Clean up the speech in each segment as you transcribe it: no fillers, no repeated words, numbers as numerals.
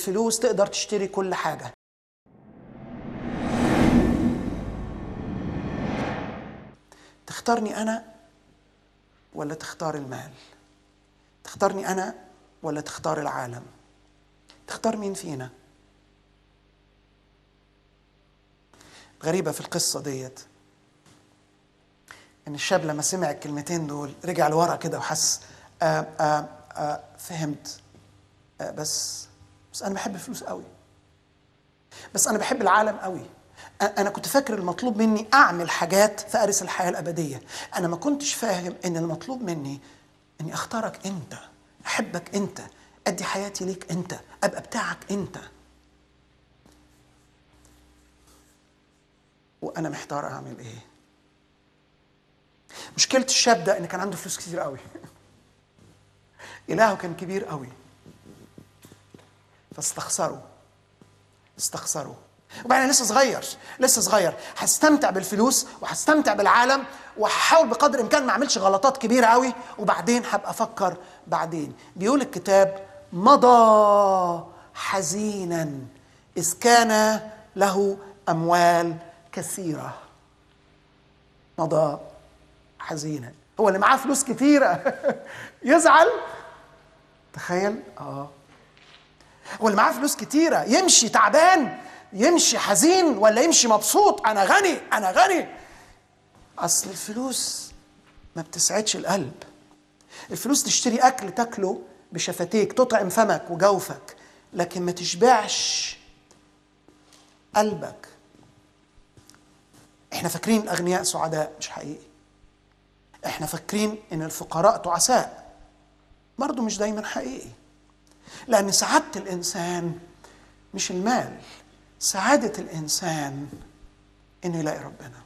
بالفلوس تقدر تشتري كل حاجة. تختارني أنا ولا تختار المال؟ تختارني أنا ولا تختار العالم؟ تختار مين فينا؟ غريبة في القصة ديت إن الشاب لما سمع الكلمتين دول رجع لورا كده وحس فهمت. بس أنا بحب الفلوس قوي، بس أنا بحب العالم قوي. أنا كنت فاكر المطلوب مني أعمل حاجات فأرث الحياة الأبدية. أنا ما كنتش فاهم إن المطلوب مني إني أختارك أنت، أحبك أنت، أدي حياتي ليك أنت، أبقى بتاعك أنت. وأنا محتار أعمل إيه. مشكلة الشاب ده إن كان عنده فلوس كتير قوي. إلهه كان كبير قوي، فاستخسره. وبعدين لسه صغير، هستمتع بالفلوس وهستمتع بالعالم وهحاول بقدر الامكان ما اعملش غلطات كبيره قوي، وبعدين هبقى افكر بعدين. بيقول الكتاب مضى حزينا اذ كان له اموال كثيره. مضى حزينا. هو اللي معاه فلوس كثيره يزعل؟ تخيل. هو اللي معاه فلوس كتيرة يمشي تعبان، يمشي حزين، ولا يمشي مبسوط؟ أنا غني. أصل الفلوس ما بتسعدش القلب. الفلوس تشتري أكل تاكله بشفتيك، تطعم فمك وجوفك، لكن ما تشبعش قلبك. احنا فاكرين الأغنياء سعداء، مش حقيقي. احنا فاكرين إن الفقراء تعساء، برضو مش دايما حقيقي. لأن سعادة الإنسان مش المال، سعادة الإنسان إنه يلاقي ربنا،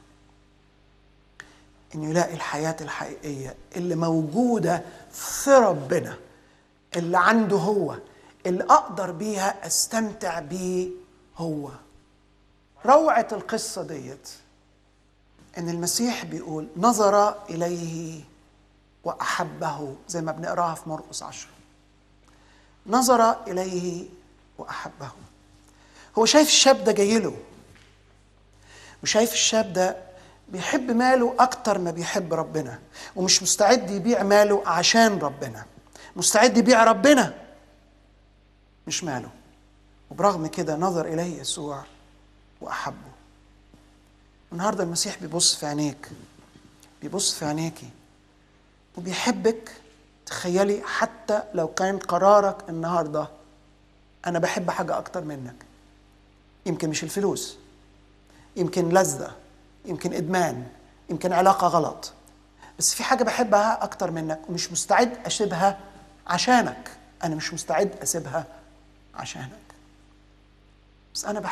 إنه يلاقي الحياة الحقيقية اللي موجودة في ربنا، اللي عنده هو، اللي أقدر بيها أستمتع بيه هو. روعة القصة ديت إن المسيح بيقول نظر إليه وأحبه، زي ما بنقراها في مرقس 10. نظر إليه وأحبه. هو شايف الشاب ده جاي له، وشايف الشاب ده بيحب ماله أكتر ما بيحب ربنا، ومش مستعد يبيع ماله عشان ربنا، مستعد يبيع ربنا مش ماله. وبرغم كده نظر إليه يسوع وأحبه. النهاردة المسيح بيبص في عينيك، بيبص في عينيكي، وبيحبك. تخيلي حتى لو كان قرارك النهاردة أنا بحب حاجة أكتر منك، يمكن مش الفلوس، يمكن لذة، يمكن إدمان، يمكن علاقة غلط، بس في حاجة بحبها أكتر منك ومش مستعد أسيبها عشانك. أنا مش مستعد أسيبها عشانك، بس أنا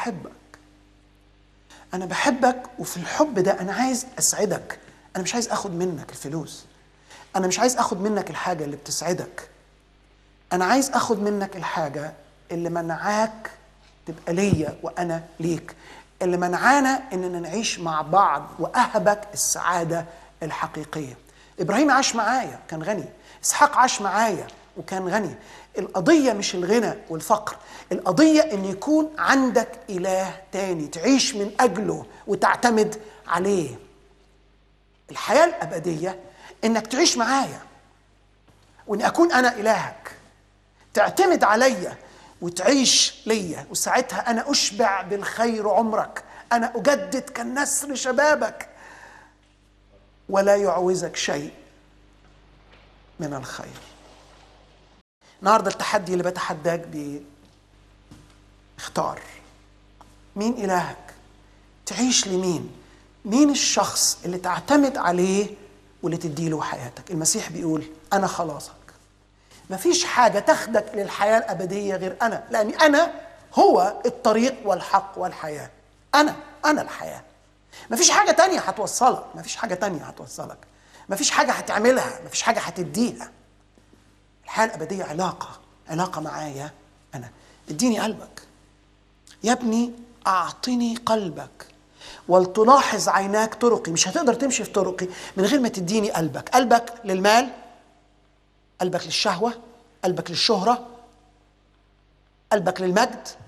بحبك وفي الحب ده أنا عايز أسعدك. أنا مش عايز أخد منك الفلوس، أنا مش عايز أخد منك الحاجة اللي بتسعدك، أنا عايز أخد منك الحاجة اللي منعاك تبقى ليا وأنا ليك، اللي منعانا إننا نعيش مع بعض وأهبك السعادة الحقيقية. إبراهيم عاش معايا كان غني، إسحاق عاش معايا وكان غني. القضية مش الغنى والفقر، القضية إن يكون عندك إله تاني تعيش من أجله وتعتمد عليه. الحياة الأبدية إنك تعيش معايا، وإن أكون أنا إلهك، تعتمد عليا وتعيش ليا، وساعتها أنا أشبع بالخير عمرك، أنا أجدد كالنسر شبابك، ولا يعوزك شيء من الخير. النهارده التحدي اللي بتحداك بيه، اختار مين إلهك، تعيش لمين، مين الشخص اللي تعتمد عليه واللي تديله حياتك. المسيح بيقول أنا خلاصك. مفيش حاجة تاخدك للحياة الأبدية غير أنا، لأني أنا هو الطريق والحق والحياة. أنا الحياة. مفيش حاجة تانية هتوصلك، مفيش حاجة تانية هتوصلك، مفيش حاجة هتعملها، مفيش حاجة هتديها. الحياة الأبدية علاقة معايا أنا. اديني قلبك يا ابني، أعطني قلبك ولتلاحظ عيناك طرقي. مش هتقدر تمشي في طرقي من غير ما تديني قلبك. قلبك للمال، قلبك للشهوة، قلبك للشهرة، قلبك للمجد